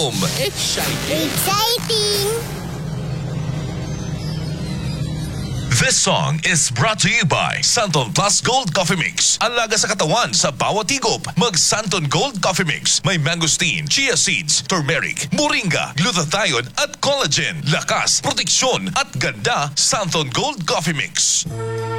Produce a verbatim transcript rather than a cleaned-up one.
Exciting! Exciting! This song is brought to you by Santon Plus Gold Coffee Mix. Alaga sa katawan sa bawat higop. Mag Santon Gold Coffee Mix. May mangosteen, chia seeds, turmeric, moringa, glutathione at collagen. Lakas, proteksyon at ganda. Santon Gold Coffee Mix.